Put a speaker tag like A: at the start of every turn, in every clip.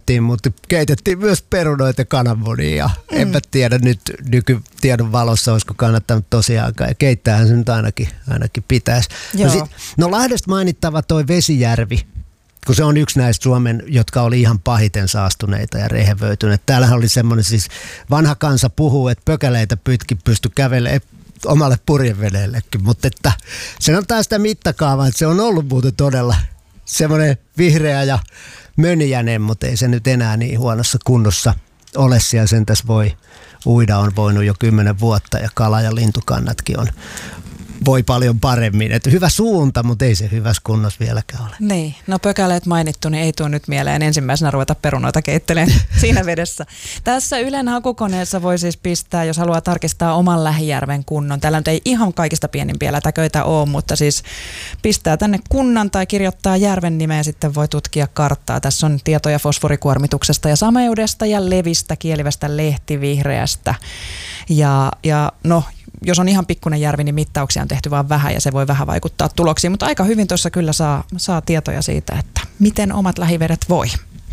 A: keitettiin, mutta keitettiin myös perunoita ja kananmunia. Ja enpä tiedä nyt nykytiedon valossa, olisiko kannattanut tosiaankaan. Ja keittäähän se nyt ainakin pitäisi. No Lahdesta mainittava toi Vesijärvi, kun se on yksi näistä Suomen, jotka oli ihan pahiten saastuneita ja rehevöityneet. Täällähän oli semmoinen siis, vanha kansa puhuu, että pökäleitä pitkin pysty kävelemään omalle purjeveneellekin, mutta että se on taas sitä mittakaavaa, että se on ollut muuten todella semmoinen vihreä ja mönjänen, mutta ei se nyt enää niin huonossa kunnossa ole. Siellä sen tässä voi uida, on voinut jo 10 vuotta ja kala- ja lintukannatkin voi paljon paremmin. Että hyvä suunta, mutta ei se hyvässä kunnossa vieläkään ole.
B: Niin, no pökäleet mainittu, niin ei tule nyt mieleen ensimmäisenä ruveta perunoita keittelemään siinä vedessä. Tässä Ylen hakukoneessa voi siis pistää, jos haluaa tarkistaa oman lähijärven kunnon. Täällä nyt ei ihan kaikista pienimpiä lätäköitä ole, mutta siis pistää tänne kunnan tai kirjoittaa järven nimeä, sitten voi tutkia karttaa. Tässä on tietoja fosforikuormituksesta ja sameudesta ja levistä, kielivästä, lehtivihreästä ja no, jos on ihan pikkuinen järvi, niin mittauksia on tehty vaan vähän ja se voi vähän vaikuttaa tuloksiin, mutta aika hyvin tuossa kyllä saa tietoja siitä, että miten omat lähivedet voi.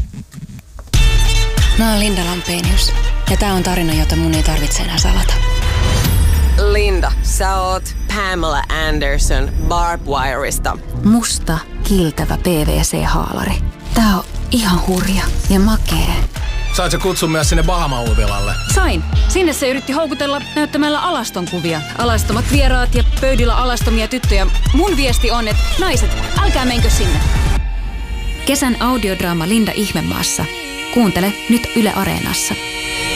C: Mä oon Linda Lampenius ja tää on tarina, jota mun ei tarvitse enää salata.
D: Linda, sä oot Pamela Anderson Barbwireista.
C: Musta, kiiltävä PVC-haalari. Tää on ihan hurja ja makee.
E: Sait sä kutsun myös sinne Bahama-uutilalle?
C: Sain. Sinne se yritti houkutella näyttämällä alastonkuvia. Alastomat vieraat ja pöydillä alastomia tyttöjä. Mun viesti on, että naiset, älkää menkö sinne. Kesän audiodraama Linda Ihmemaassa. Kuuntele nyt Yle Areenassa.